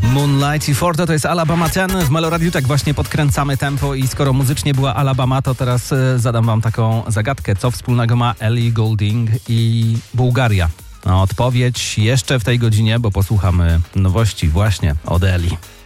Moonlight i Forte to jest Alabama Ten. W Meloradiu tak właśnie podkręcamy tempo i skoro muzycznie była Alabama, to teraz zadam wam taką zagadkę. Co wspólnego ma Ellie Goulding i Bułgaria? Odpowiedź jeszcze w tej godzinie, bo posłuchamy nowości właśnie od Ellie.